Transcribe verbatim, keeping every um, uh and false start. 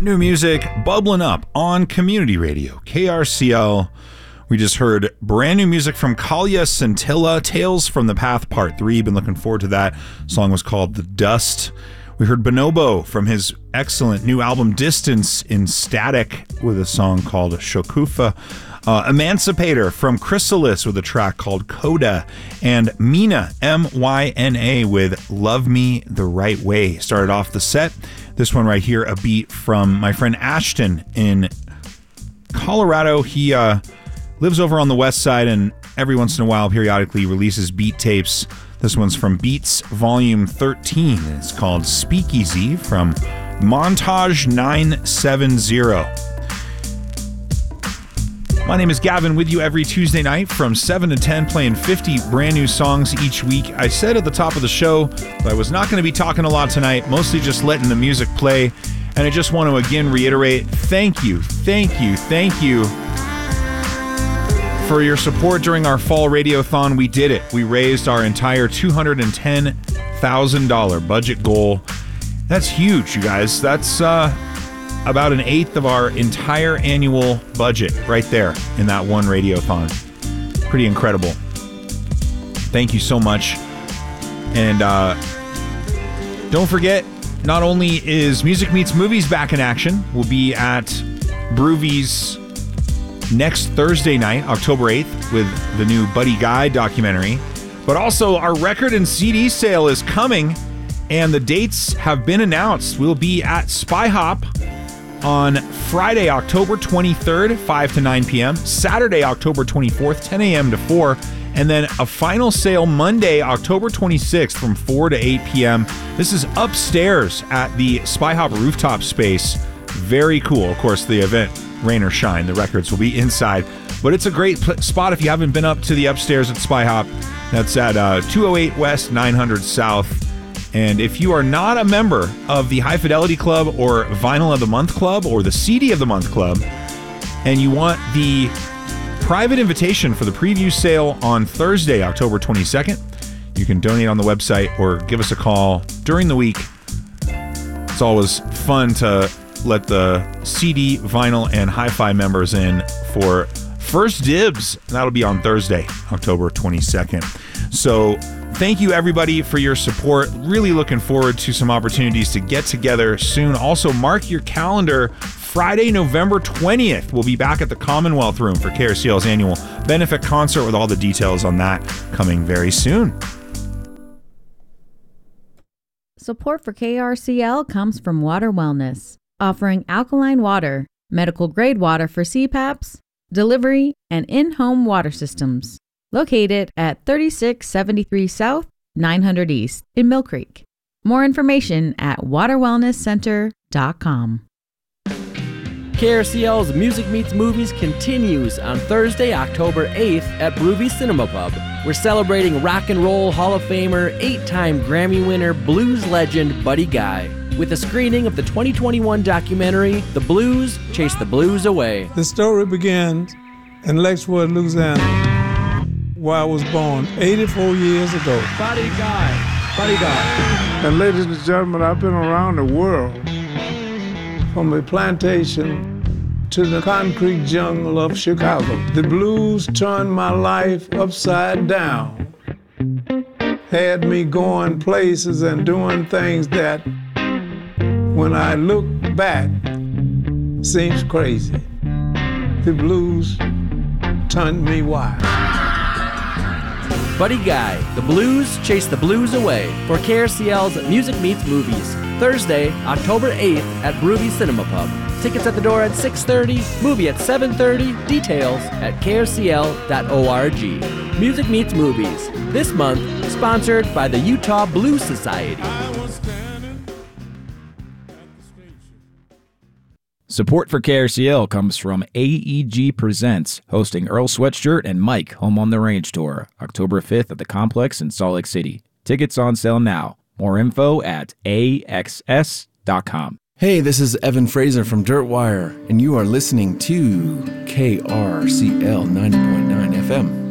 New music bubbling up on Community Radio, K R C L. We just heard brand new music from Kalia Scintilla, Tales from the Path Part three. Been looking forward to that. The song was called The Dust. We heard Bonobo from his excellent new album Distance in Static with a song called Shokufa. Uh, Emancipator from Chrysalis with a track called Coda. And Mina, M Y N A, with Love Me the Right Way. Started off the set. This one right here, a beat from my friend Ashton in Colorado. He uh, lives over on the west side and every once in a while periodically releases beat tapes. This one's from Beats Volume thirteen. It's called Speakeasy from Montage nine seventy. My name is Gavin, with you every Tuesday night from seven to ten, playing fifty brand new songs each week. I said at the top of the show that I was not going to be talking a lot tonight, mostly just letting the music play. And I just want to again reiterate, thank you, thank you, thank you for your support during our fall radiothon. We did it. We raised our entire two hundred ten thousand dollars budget goal. That's huge, you guys. That's uh, about an eighth of our entire annual budget right there in that one radiothon. Pretty incredible. Thank you so much. And uh, don't forget, not only is Music Meets Movies back in action, we'll be at Broovies next Thursday night, October eighth, with the new Buddy Guy documentary. But also, our record and C D sale is coming, and the dates have been announced. We'll be at Spy Hop on Friday, October twenty-third, five to nine p.m., Saturday, October twenty-fourth, ten a.m. to four, and then a final sale Monday, October twenty-sixth from four to eight p.m. This is upstairs at the Spy Hop rooftop space. Very cool. Of course, the event, rain or shine, the records will be inside. But it's a great pl- spot if you haven't been up to the upstairs at Spy Hop. That's at uh, two oh eight West, nine hundred South. And if you are not a member of the High Fidelity Club or Vinyl of the Month Club or the C D of the Month Club, and you want the private invitation for the preview sale on Thursday, October twenty-second, you can donate on the website or give us a call during the week. It's always fun to let the C D, vinyl, and hi-fi members in for first dibs. That'll be on Thursday, October twenty-second. So thank you, everybody, for your support. Really looking forward to some opportunities to get together soon. Also, mark your calendar. Friday, November twentieth, we'll be back at the Commonwealth Room for K R C L's annual benefit concert, with all the details on that coming very soon. Support for K R C L comes from Water Wellness, offering alkaline water, medical-grade water for C PAPs, delivery, and in-home water systems. Located at thirty-six seventy-three South, nine hundred East in Mill Creek. More information at water wellness center dot com. K R C L's Music Meets Movies continues on Thursday, October eighth at Broovies Cinema Pub. We're celebrating Rock and Roll Hall of Famer, eight-time Grammy winner, blues legend Buddy Guy, with a screening of the twenty twenty-one documentary, The Blues Chase the Blues Away. The story begins in Lexington, Louisiana, where I was born eighty-four years ago. Buddy Guy, Buddy Guy. And ladies and gentlemen, I've been around the world, from a plantation to the concrete jungle of Chicago. The blues turned my life upside down, had me going places and doing things that, when I look back, seems crazy. The blues turned me wild. Buddy Guy, The Blues Chase the Blues Away, for K R C L's Music Meets Movies. Thursday, October eighth at Broovies Cinema Pub. Tickets at the door at six thirty, movie at seven thirty, details at k r c l dot org. Music Meets Movies, this month sponsored by the Utah Blues Society. Support for K R C L comes from A E G Presents, hosting Earl Sweatshirt and Mike Home on the Range Tour, October fifth at the Complex in Salt Lake City. Tickets on sale now. More info at a x s dot com. Hey, this is Evan Fraser from Dirt Wire, and you are listening to K R C L ninety point nine F M.